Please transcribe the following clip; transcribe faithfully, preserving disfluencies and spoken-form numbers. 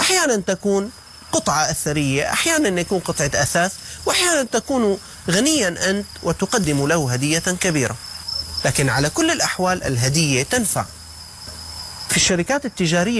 أحيانا تكون قطعة أثرية، أحيانا يكون قطعة أثاث، وأحيانا تكون غنيا أنت وتقدم له هدية كبيرة. لكن على كل الأحوال الهدية تنفع. في الشركات التجارية